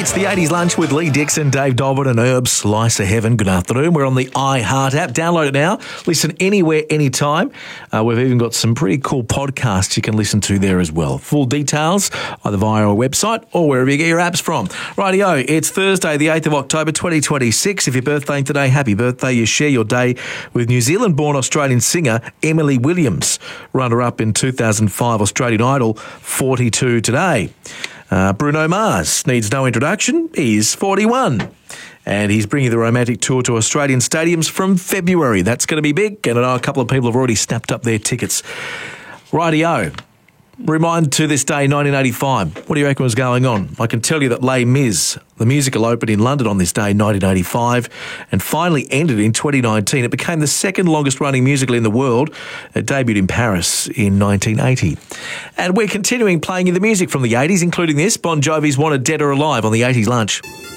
It's the 80s Lunch with Lee Dixon, Dave Dobbin and Herb Slice of Heaven. Good afternoon. We're on the iHeart app. Download it now. Listen anywhere, anytime. We've even got some pretty cool podcasts you can listen to there as well. Full details either via our website or wherever you get your apps from. Rightio, it's Thursday, the 8th of October, 2026. If you're birthday today, happy birthday. You share your day with New Zealand-born Australian singer Emily Williams, runner-up in 2005 Australian Idol, 42 today. Bruno Mars needs no introduction. He's 41. And he's bringing the Romantic Tour to Australian stadiums from February. That's going to be big. And I know a couple of people have already snapped up their tickets. Rightio. Remind to this day, 1985. What do you reckon was going on? I can tell you that Les Mis, the musical, opened in London on this day, 1985, and finally ended in 2019. It became the second longest running musical in the world. It debuted in Paris in 1980. And we're continuing playing you the music from the 80s, including this, Bon Jovi's Wanted Dead or Alive on the 80s Lunch.